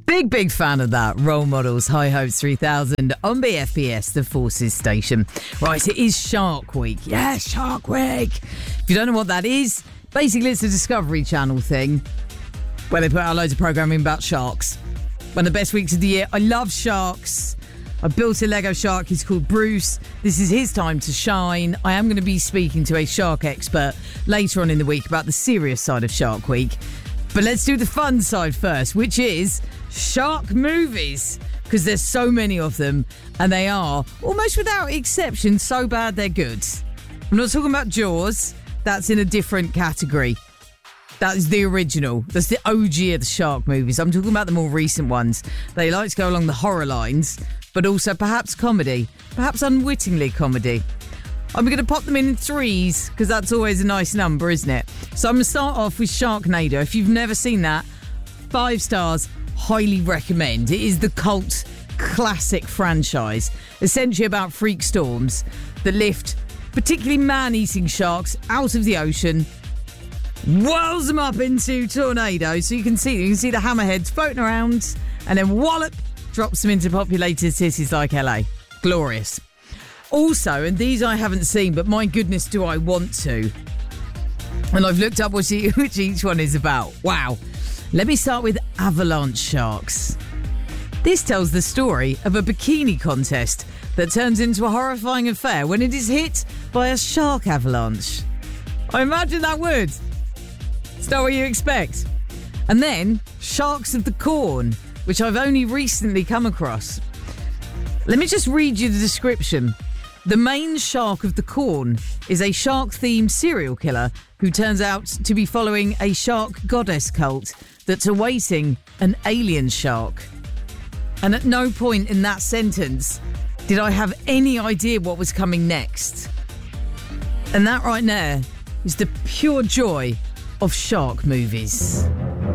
Big fan of that. Role Models, High Hopes 3000 on BFBS, the Forces station. Right, it is Shark Week. Yeah, Shark Week. If you don't know what that is, basically it's a Discovery Channel thing where they put out loads of programming about sharks. One of the best weeks of the year. I love sharks. I built a Lego shark. He's called Bruce. This is his time to shine. I am going to be speaking to a shark expert later on in the week about the serious side of Shark Week. But let's do the fun side first, which is shark movies, because there's so many of them and they are, almost without exception, so bad they're good. I'm not talking about Jaws. That's in a different category. That is the original. That's the OG of the shark movies. I'm talking about the more recent ones. They like to go along the horror lines, but also perhaps comedy, perhaps unwittingly comedy. I'm going to pop them in threes because that's always a nice number, isn't it? So I'm going to start off with Sharknado. If you've never seen that, 5 stars, highly recommend. It is the cult classic franchise, essentially about freak storms that lift particularly man-eating sharks out of the ocean, whirls them up into tornadoes, so you can see the hammerheads floating around, and then wallop, drops them into populated cities like LA. Glorious. Also, and these I haven't seen, but my goodness do I want to. And I've looked up which each one is about. Wow. Let me start with Avalanche Sharks. This tells the story of a bikini contest that turns into a horrifying affair when it is hit by a shark avalanche. I imagine that would. It's not what you expect. And then Sharks of the Corn, which I've only recently come across. Let me just read you the description. The main shark of the Corn is a shark-themed serial killer who turns out to be following a shark goddess cult that's awaiting an alien shark. And at no point in that sentence did I have any idea what was coming next. And that right there is the pure joy of shark movies.